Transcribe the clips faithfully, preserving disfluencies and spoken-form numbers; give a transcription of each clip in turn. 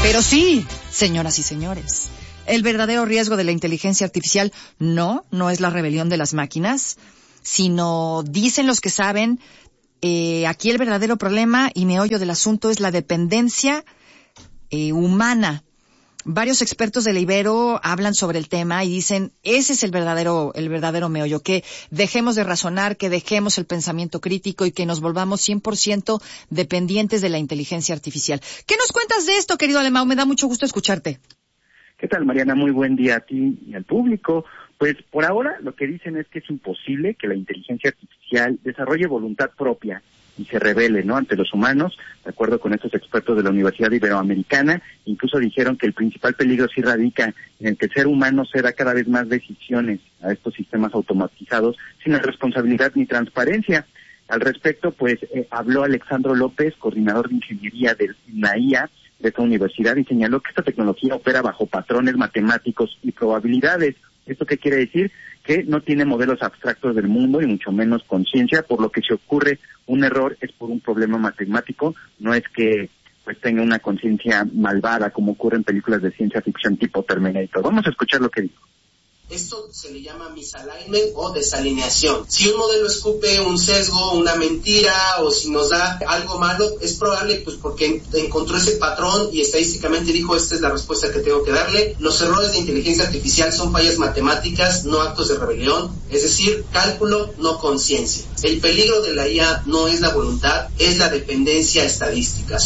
Pero sí, señoras y señores, el verdadero riesgo de la inteligencia artificial no, no es la rebelión de las máquinas, sino, dicen los que saben, eh, aquí el verdadero problema y meollo del asunto es la dependencia eh, humana. Varios expertos de la Ibero hablan sobre el tema y dicen, ese es el verdadero, el verdadero meollo, que dejemos de razonar, que dejemos el pensamiento crítico y que nos volvamos cien por ciento dependientes de la inteligencia artificial. ¿Qué nos cuentas de esto, querido Alemão? Me da mucho gusto escucharte. ¿Qué tal, Mariana? Muy buen día a ti y al público. Pues por ahora lo que dicen es que es imposible que la inteligencia artificial desarrolle voluntad propia y se rebele, ¿no?, ante los humanos, de acuerdo con estos expertos de la Universidad Iberoamericana. Incluso dijeron que el principal peligro sí radica en el que el ser humano ceda cada vez más decisiones a estos sistemas automatizados sin la responsabilidad ni transparencia. Al respecto, pues, eh, habló Alexandro López, coordinador de ingeniería de la I A de esta universidad, y señaló que esta tecnología opera bajo patrones matemáticos y probabilidades. ¿Esto qué quiere decir? Que no tiene modelos abstractos del mundo y mucho menos conciencia, por lo que si ocurre un error es por un problema matemático, no es que pues tenga una conciencia malvada como ocurre en películas de ciencia ficción tipo Terminator. Vamos a escuchar lo que dijo. Esto se le llama misalignment o desalineación. Si un modelo escupe un sesgo, una mentira, o si nos da algo malo, es probable pues porque encontró ese patrón y estadísticamente dijo, esta es la respuesta que tengo que darle. Los errores de inteligencia artificial son fallas matemáticas, no actos de rebelión, es decir, cálculo, no conciencia. El peligro de la I A no es la voluntad, es la dependencia estadística.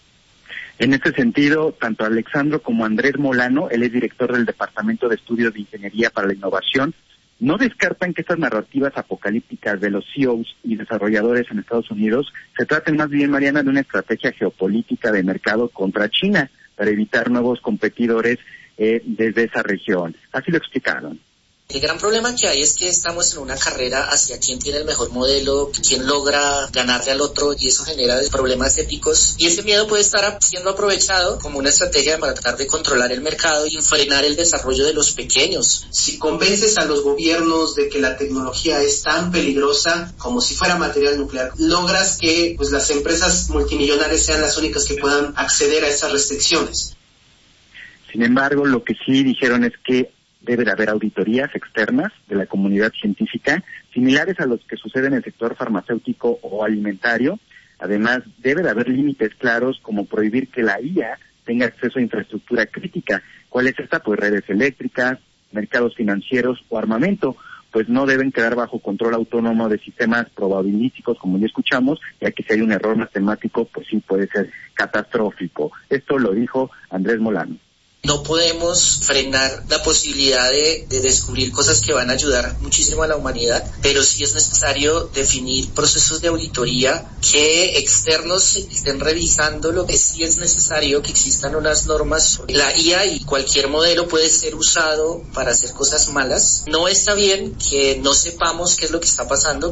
En este sentido, tanto Alexandro como Andrés Molano, él es director del Departamento de Estudios de Ingeniería para la Innovación, no descartan que estas narrativas apocalípticas de los C E Os y desarrolladores en Estados Unidos se traten más bien, Mariana, de una estrategia geopolítica de mercado contra China para evitar nuevos competidores eh, desde esa región. Así lo explicaron. El gran problema que hay es que estamos en una carrera hacia quién tiene el mejor modelo, quién logra ganarle al otro, y eso genera problemas éticos, y ese miedo puede estar siendo aprovechado como una estrategia para tratar de controlar el mercado y frenar el desarrollo de los pequeños. Si convences a los gobiernos de que la tecnología es tan peligrosa como si fuera material nuclear, logras que pues las empresas multimillonarias sean las únicas que puedan acceder a esas restricciones. Sin embargo, lo que sí dijeron es que debe de haber auditorías externas de la comunidad científica, similares a los que suceden en el sector farmacéutico o alimentario. Además, debe de haber límites claros como prohibir que la I A tenga acceso a infraestructura crítica. ¿Cuál es esta? Pues redes eléctricas, mercados financieros o armamento, pues no deben quedar bajo control autónomo de sistemas probabilísticos, como ya escuchamos, ya que si hay un error matemático, pues sí puede ser catastrófico. Esto lo dijo Andrés Molano. No podemos frenar la posibilidad de, de descubrir cosas que van a ayudar muchísimo a la humanidad, pero sí es necesario definir procesos de auditoría que externos estén revisando. Lo que sí es necesario que existan unas normas. La I A y cualquier modelo puede ser usado para hacer cosas malas. No está bien que no sepamos qué es lo que está pasando.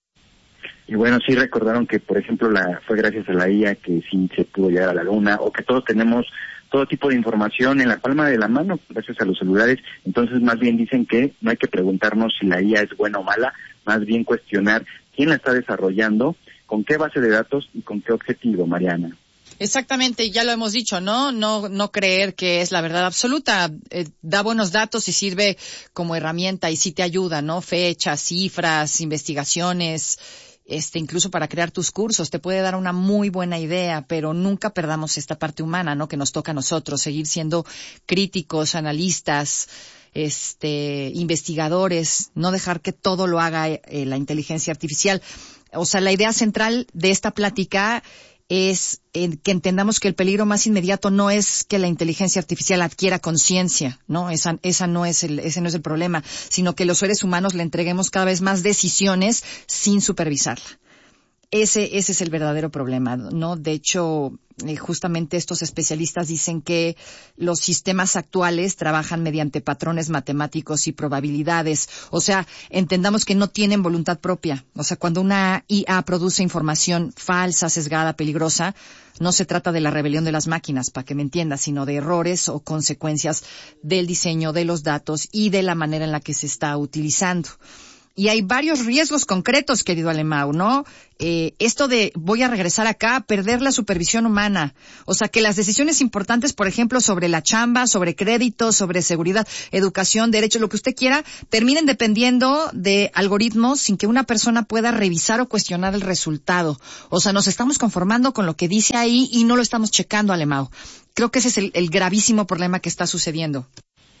Y bueno, sí recordaron que, por ejemplo, la fue gracias a la I A que sí se pudo llegar a la Luna, o que todos tenemos todo tipo de información en la palma de la mano gracias a los celulares. Entonces, más bien dicen que no hay que preguntarnos si la I A es buena o mala, más bien cuestionar quién la está desarrollando, con qué base de datos y con qué objetivo, Mariana. Exactamente, ya lo hemos dicho, ¿no? No, no creer que es la verdad absoluta. Eh, da buenos datos y sirve como herramienta y sí te ayuda, ¿no? Fechas, cifras, investigaciones, este, incluso para crear tus cursos, te puede dar una muy buena idea, pero nunca perdamos esta parte humana, ¿no? Que nos toca a nosotros, seguir siendo críticos, analistas, este, investigadores, no dejar que todo lo haga eh, la inteligencia artificial. O sea, la idea central de esta plática es eh, que entendamos que el peligro más inmediato no es que la inteligencia artificial adquiera conciencia, ¿no? Esa, esa no es el, ese no es el problema, sino que los seres humanos le entreguemos cada vez más decisiones sin supervisarla. Ese, ese es el verdadero problema, ¿no? De hecho, eh, justamente estos especialistas dicen que los sistemas actuales trabajan mediante patrones matemáticos y probabilidades. O sea, entendamos que no tienen voluntad propia. O sea, cuando una I A produce información falsa, sesgada, peligrosa, no se trata de la rebelión de las máquinas, para que me entiendas, sino de errores o consecuencias del diseño de los datos y de la manera en la que se está utilizando. Y hay varios riesgos concretos, querido Alemão, ¿no? Eh, esto de voy a regresar acá, perder la supervisión humana. O sea, que las decisiones importantes, por ejemplo, sobre la chamba, sobre crédito, sobre seguridad, educación, derechos, lo que usted quiera, terminen dependiendo de algoritmos sin que una persona pueda revisar o cuestionar el resultado. O sea, nos estamos conformando con lo que dice ahí y no lo estamos checando, Alemão. Creo que ese es el, el gravísimo problema que está sucediendo.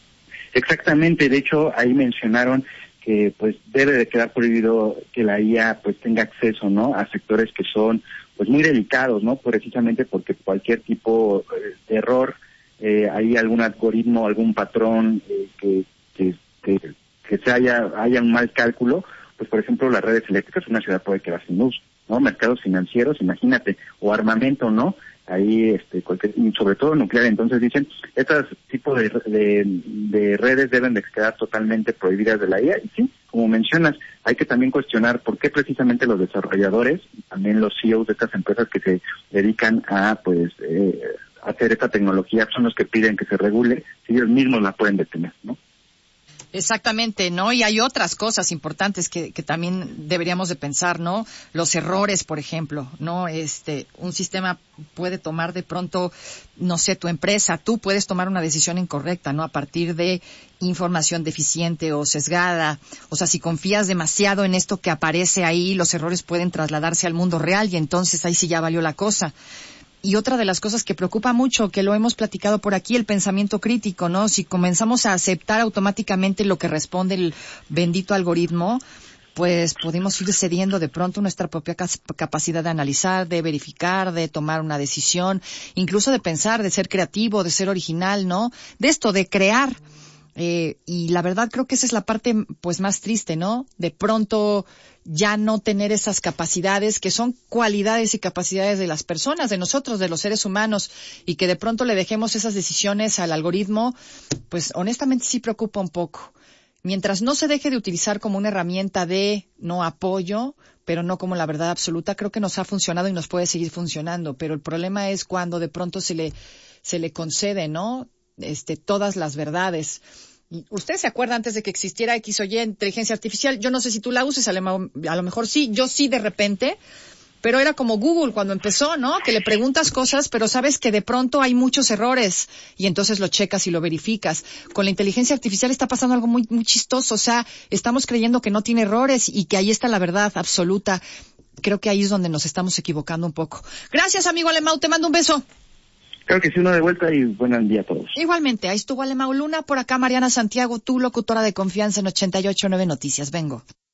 Exactamente. De hecho, ahí mencionaron que pues debe de quedar prohibido que la I A pues tenga acceso, ¿no?, a sectores que son pues muy delicados, ¿no?, precisamente porque cualquier tipo de error, eh, hay algún algoritmo, algún patrón eh, que, que, que, que se haya, haya un mal cálculo, pues por ejemplo las redes eléctricas, una ciudad puede quedar sin luz, ¿no?, mercados financieros, imagínate, o armamento, ¿no?, ahí este cualquier, sobre todo nuclear. Entonces dicen, estos tipos de, de, de redes deben de quedar totalmente prohibidas de la I A. Y sí, como mencionas, hay que también cuestionar por qué precisamente los desarrolladores, también los C E Os de estas empresas que se dedican a pues eh, hacer esta tecnología, son los que piden que se regule, si ellos mismos la pueden detener, ¿no? Exactamente, ¿no? Y hay otras cosas importantes que, que también deberíamos de pensar, ¿no? Los errores, por ejemplo, ¿no? Este, un sistema puede tomar de pronto, no sé, tu empresa, tú puedes tomar una decisión incorrecta, ¿no? A partir de información deficiente o sesgada. O sea, si confías demasiado en esto que aparece ahí, los errores pueden trasladarse al mundo real y entonces ahí sí ya valió la cosa. Y otra de las cosas que preocupa mucho, que lo hemos platicado por aquí, el pensamiento crítico, ¿no? Si comenzamos a aceptar automáticamente lo que responde el bendito algoritmo, pues podemos ir cediendo de pronto nuestra propia capacidad de analizar, de verificar, de tomar una decisión, incluso de pensar, de ser creativo, de ser original, ¿no? De esto, de crear. Eh, y la verdad creo que esa es la parte pues más triste, ¿no? De pronto ya no tener esas capacidades que son cualidades y capacidades de las personas, de nosotros, de los seres humanos, y que de pronto le dejemos esas decisiones al algoritmo, pues honestamente sí preocupa un poco. Mientras no se deje de utilizar como una herramienta de no apoyo, pero no como la verdad absoluta, creo que nos ha funcionado y nos puede seguir funcionando. Pero el problema es cuando de pronto se le, se le concede, ¿no? Este, todas las verdades. ¿Usted se acuerda antes de que existiera X o Y inteligencia artificial? Yo no sé si tú la uses, a lo mejor sí, yo sí de repente, pero era como Google cuando empezó, ¿no? Que le preguntas cosas, pero sabes que de pronto hay muchos errores y entonces lo checas y lo verificas. Con la inteligencia artificial está pasando algo muy, muy chistoso, o sea, estamos creyendo que no tiene errores y que ahí está la verdad absoluta. Creo que ahí es donde nos estamos equivocando un poco. Gracias, amigo Alemão, te mando un beso. Creo que sí, uno de vuelta y buen día a todos. Igualmente, ahí estuvo Alemão Luna, por acá Mariana Santiago, tu locutora de confianza en ochenta y ocho punto nueve Noticias. Vengo.